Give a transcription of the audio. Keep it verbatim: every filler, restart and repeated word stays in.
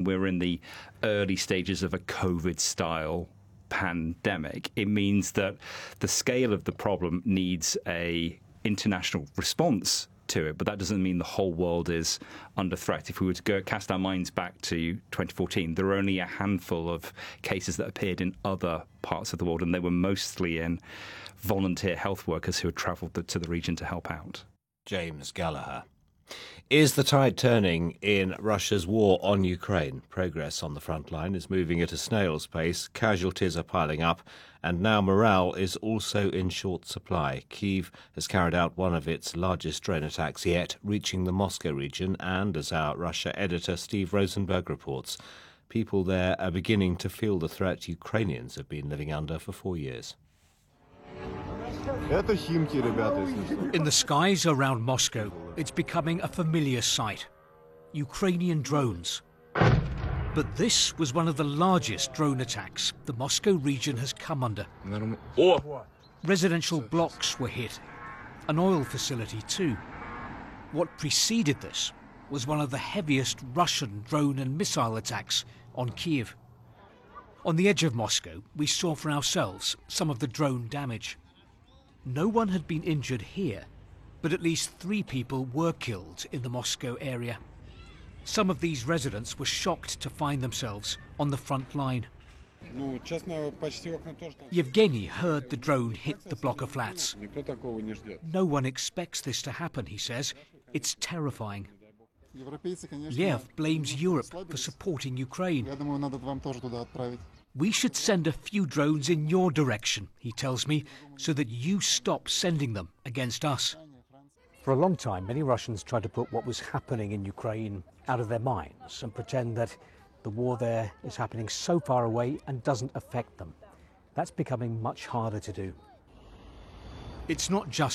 we're in the early stages of a COVID-style pandemic. It means that the scale of the problem needs a international response to it, but that doesn't mean the whole world is under threat. If we were to go cast our minds back to twenty fourteen, there were only a handful of cases that appeared in other parts of the world, and they were mostly in volunteer health workers who had travelled to the region to help out. James Gallagher. Is the tide turning in Russia's war on Ukraine? Progress on the front line is moving at a snail's pace, casualties are piling up, and now morale is also in short supply. Kyiv has carried out one of its largest drone attacks yet, reaching the Moscow region, and as our Russia editor Steve Rosenberg reports, people there are beginning to feel the threat Ukrainians have been living under for four years. In the skies around Moscow, it's becoming a familiar sight. Ukrainian drones. But this was one of the largest drone attacks the Moscow region has come under. Residential blocks were hit. An oil facility too. What preceded this was one of the heaviest Russian drone and missile attacks on Kyiv. On the edge of Moscow, we saw for ourselves some of the drone damage. No one had been injured here, but at least three people were killed in the Moscow area. Some of these residents were shocked to find themselves on the front line. Yevgeny heard the drone hit the block of flats. No one expects this to happen, he says. It's terrifying. Lev blames Europe for supporting Ukraine. We should send a few drones in your direction, he tells me, so that you stop sending them against us. For a long time, many Russians tried to put what was happening in Ukraine out of their minds and pretend that the war there is happening so far away and doesn't affect them. That's becoming much harder to do. It's not just